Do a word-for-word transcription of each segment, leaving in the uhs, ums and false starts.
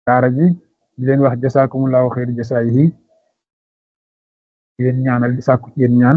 daara ji di leen wax jasaakumullahu xayri jasaayihi di leen ñaanal di sàkku ci yéen ñaan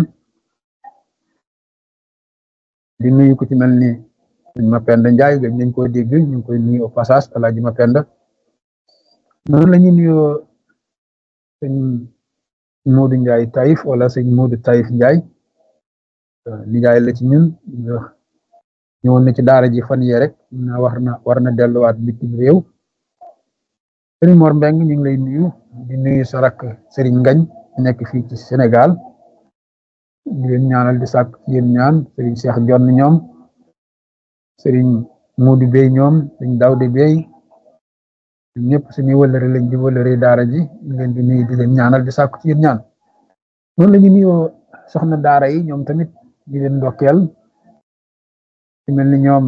di nuyu ku ci mel ni sëñ Mapenda Njaay gëj nañ koo dégg ñu ngi koy nuyu au passage Alaaji Mapenda noonu la ñuy nuyoo sëñ Moodu Njaay Taïf wala sëñ Moodu Taïf Njaay nijaay la ci ñun ñëwoon na ci daara ji fan yee rek na war na war na delluwaat bitim réew sëriñ Mor Mbeng ñu ngi lay nuyu di nuyu sa rakk sëriñ Ngañ nekk fii ci Sénégal di leen ñaanal di sàkk ci yéen ñaan sëriñ Cheikh Jonn ñoom sëriñ Moodu Bey ñoom sëriñ Dawde Bey ñëpp suñuy wëllëre lañ di wëllëre daara ji ñu leen di nuyu di leen ñaanal di sàkk ci yéen ñaan noonu la ñu nuyoo soxna daara yi ñoom tamit di leen ndokkeel ci mel ni ñoom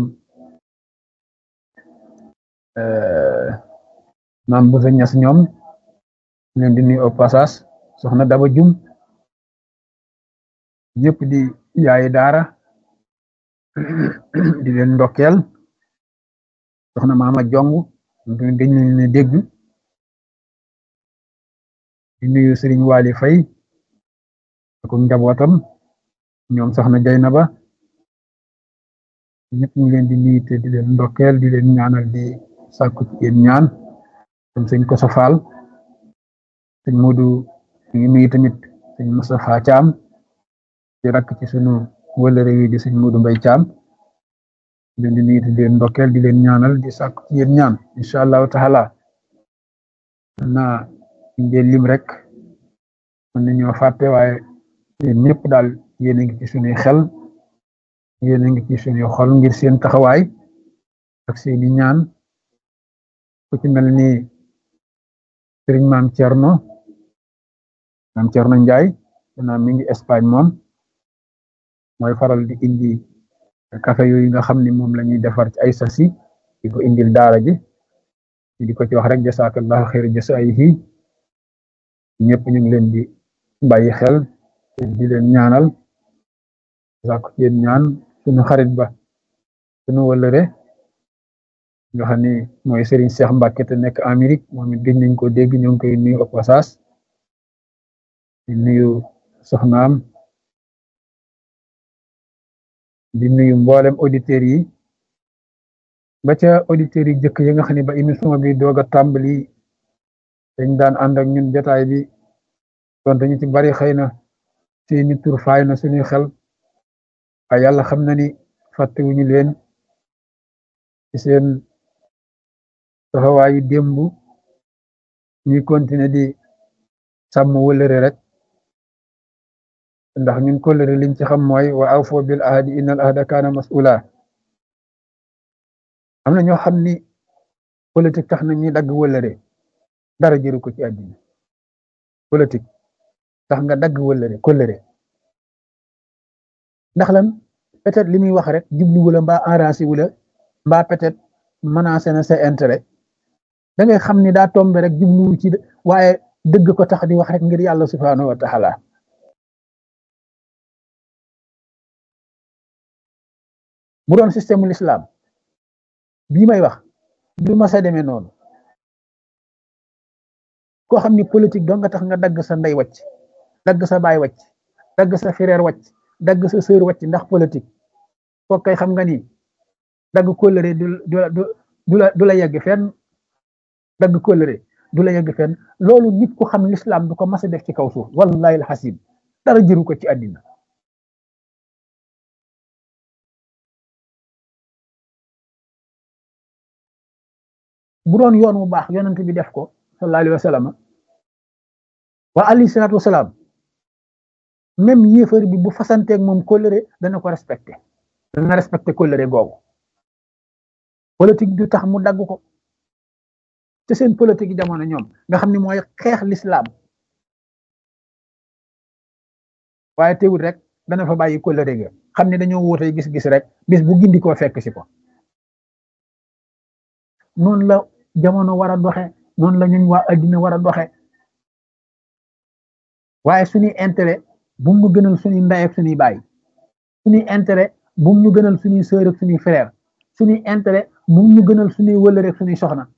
maam bu sa ñas ñoom ñu leen di nuyu au passage soxna Daba Jum ñëpp di yaayi daara di leen ndokkeel soxna maama jong dañ leen ne dégg di nuyu sëriñ Waali Fay ak njabootam ñoom soxna Jaynaba ñëpp ñu leen di nuyu te di leen ndokkeel di leen ñaanal di sàkku ci yéen ñaan comme sëñ Koso Faal sëñ Moodu ñu ngi nuyu tamit sëñ Moustapha Caam di rakk ci sunu wëllëre wi di sëñ Moodu Mbay Caam di leen di nuyu te di leen ndokkeel di leen ñaanal di sàkku ci yéen ñaan incha allahu taala naa indee lim rek mën nañoo fàtte waaye yéen ñëpp daal yéen a ngi ci sunuy xel yéen a ngi ci sunuy xol ngir seen taxawaay ak seeni ñaan ku ci mel ni sëriñ maam Cerno maam Cerno Njaay naa mi ngi Espagne moom mooy faral di indi café yooyu nga xam ni moom la ñuy defar ci ay sasi di ko indil daara ji di ko ci wax rek jasaakallahu xayra jasaayihi ñëpp ñu ngi leen di bàyyi xel di leen ñaanal sàkku ci yéen ñaan suñu xarit ba suñu wëllëre nga xam ni mooy Serigne Cheikh Mbacke te nekk Amérique moom it gëj nañ ko dégg ñoo ngi koy nuyu au passage di nuyu soxnaam di nuyu mboolem auditeurs yi ba ca auditeurs yi jëkk yi nga xam ne ba émission bi doog a tàmbali dañ daan ànd ak ñun jotaay bi donte ñu ci bari xëy na seeni tur faay na suñuy xel ay yàlla xam na ni fàttewuñu leen ci seen taxawaayu démb ñuy continuer di sàmm wëllëre rek ndax ñun kóllëre liñ ci xam mooy wa awfo bil ahdi innal ahda kaana mas'ula am na ñoo xam ni politique tax na ñuy dagg wëllëre dara jëru ko ci àddina politique tax nga dagg wëllëre kóllëre ndax lan peut-être li muy wax rek jublu wala mbaa arrangé wula mbaa peut-être menacé na sa intérêt da ngay xam ni daa tombe rek jubluwu ci waaye dëgg ko tax di wax rek ngir yàlla subhanahu wa taala bu doon système ul islam bii may wax du ma sa demee noonu koo xam ni politique doo nga tax nga dagg sa ndey wàcc dagg sa baay wàcc dagg sa frère wàcc dagg sa sœur wàcc ndax politique kooku kay xam nga ni dagg kóllëre du du du la du la yegg fenn dagg kóllëre du la yegg fenn loolu nit ku xam l'islam du ko mas a def ci kaw suuf wallahi alxasim dara jëru ko ci àddina bu doon yoon mu baax yonent bi def ko sallallahu alayhi wa sallam wa alayhi salaatu wa salaam même yéefar bi bu fasanteeg moom kóllëre dana ko respecté dana respecté kóllëre googu politique du tax mu dagg ko te seen politique yi jamono ñoom nga xam ne mooy xeex l'islam waaye teewul rek dana fa bàyyi kóllëre ga xam ne dañoo wóotee gis-gis rek bis bu gindi koo fekk si ko noonu la jamono war a doxe noonu la ñun waa addina war a doxe waaye suñuy intérêt bu mu gënal suñuy ndey ak suñuy baay suñuy intérêt bu mu ñu gënal suñuy sœur ak suñuy frère suñuy intérêt bu mu ñu gënal suñuy wëllëre ak suñuy soxna